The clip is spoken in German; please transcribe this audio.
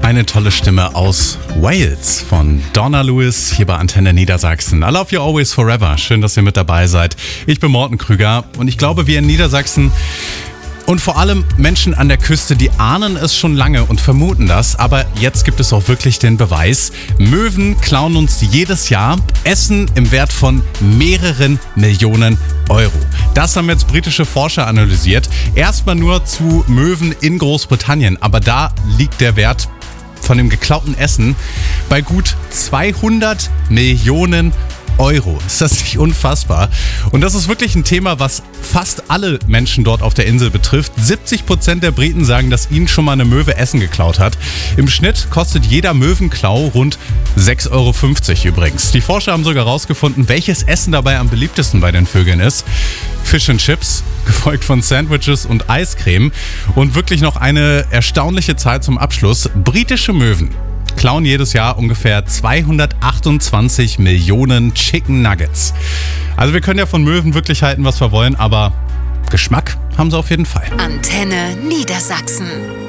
Eine tolle Stimme aus Wales von Donna Lewis hier bei Antenne Niedersachsen. I love you always forever. Schön, dass ihr mit dabei seid. Ich bin Morten Krüger und ich glaube, wir in Niedersachsen und vor allem Menschen an der Küste, die ahnen es schon lange und vermuten das. Aber jetzt gibt es auch wirklich den Beweis. Möwen klauen uns jedes Jahr Essen im Wert von mehreren Millionen Euro. Das haben jetzt britische Forscher analysiert. Erstmal nur zu Möwen in Großbritannien. Aber da liegt der Wert von dem geklauten Essen bei gut 200 Millionen Euro. Ist das nicht unfassbar? Und das ist wirklich ein Thema, was fast alle Menschen dort auf der Insel betrifft. 70% der Briten sagen, dass ihnen schon mal eine Möwe Essen geklaut hat. Im Schnitt kostet jeder Möwenklau rund 6,50 Euro übrigens. Die Forscher haben sogar herausgefunden, welches Essen dabei am beliebtesten bei den Vögeln ist. Fish and Chips, gefolgt von Sandwiches und Eiscreme. Und wirklich noch eine erstaunliche Zahl zum Abschluss. Britische Möwen klauen jedes Jahr ungefähr 228 Millionen Chicken Nuggets. Also wir können ja von Möwen wirklich halten, was wir wollen, aber Geschmack haben sie auf jeden Fall. Antenne Niedersachsen.